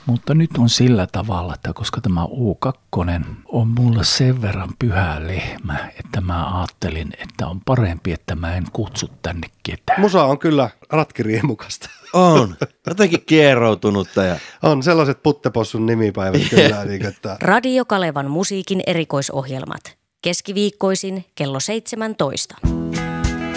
Mutta nyt on sillä tavalla, että koska tämä U2 on mulle sen verran pyhä lehmä, että mä ajattelin, että on parempi, että mä en kutsu tänne ketään. Musa on kyllä ratkiriemukasta. On. Jotenkin kieroutunutta. On sellaiset puttepossun nimipäivät kyllä. Niin, että... Radio Kalevan musiikin erikoisohjelmat. Keskiviikkoisin kello 17.